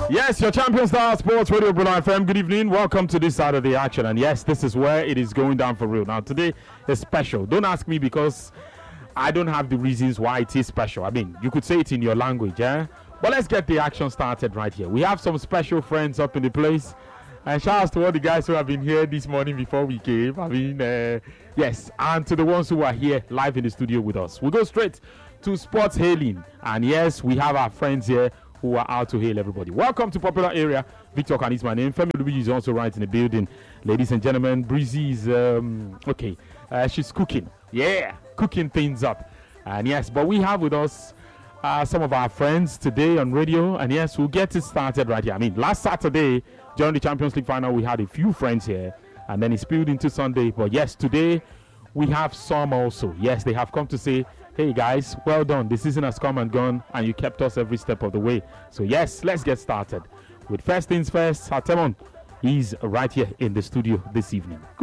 Yes, your Champion Star Sports Radio Brunei FM. Good evening. Welcome to this side of the action. And yes, this is where it is going down for real. Now, today is special. Don't ask me because I don't have the reasons why it is special. I mean, you could say it in your language, eh? But let's get the action started right here. We have some special friends up in the place. And shout out to all the guys who have been here this morning before we came. I mean, yes. And to the ones who are here live in the studio with us. We'll go straight to sports hailing. And yes, we have our friends here who are out to hail everybody. Welcome to Popular Area. Victor Khan is my name. Femi Luigi is also right in the building. Ladies and gentlemen, Breezy is, she's cooking. Yeah, cooking things up. And yes, but we have with us some of our friends today on radio. And yes, we'll get it started right here. I mean, last Saturday, during the Champions League final, we had a few friends here. And then it spilled into Sunday. But yes, today, we have some also. Yes, they have come to say, hey guys, well done. The season has come and gone, and you kept us every step of the way. So yes, let's get started. With first things first, Hatemon is right here in the studio this evening.